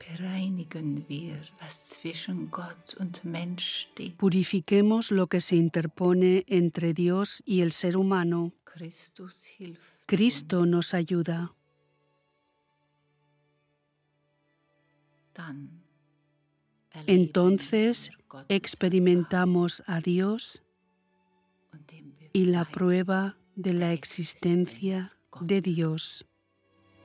bereinigen wir, was zwischen Gott und Mensch steht. Purifiquemos lo que se interpone entre Dios y el ser humano. Christus hilft Cristo uns. nos ayuda. Dann erleben Entonces wir Gottes experimentamos a Dios Erfahrung und den y la Beweis prueba de la der existencia Existenz de Gottes. Dios.